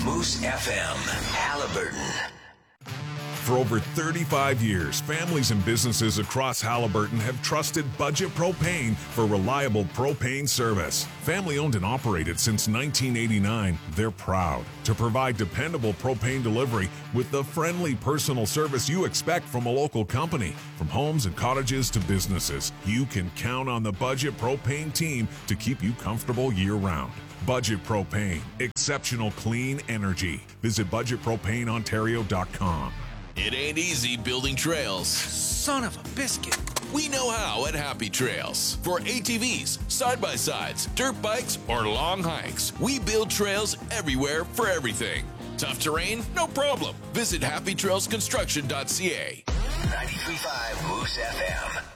Moose FM, Haliburton. For over 35 years, families and businesses across Haliburton have trusted Budget Propane for reliable propane service. Family owned and operated since 1989, they're proud to provide dependable propane delivery with the friendly personal service you expect from a local company. From homes and cottages to businesses, you can count on the Budget Propane team to keep you comfortable year-round. Budget Propane, exceptional clean energy. Visit budgetpropaneontario.com. It ain't easy building trails. Son of a biscuit. We know how at Happy Trails. For ATVs, side-by-sides, dirt bikes, or long hikes, we build trails everywhere for everything. Tough terrain? No problem. Visit happytrailsconstruction.ca. 93.5 Moose FM.